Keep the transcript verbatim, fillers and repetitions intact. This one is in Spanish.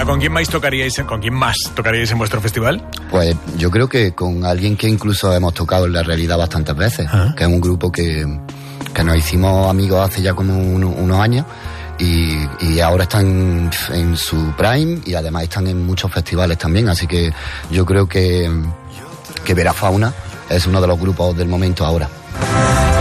Venga, ¿con quién más tocaríais, con quién más tocaríais en vuestro festival? Pues yo creo que con alguien que incluso hemos tocado en la realidad bastantes veces, ¿Ah? que es un grupo que, que nos hicimos amigos hace ya como uno, unos años y, y ahora están en su prime y además están en muchos festivales también, así que yo creo que, que Vera Fauna es uno de los grupos del momento ahora.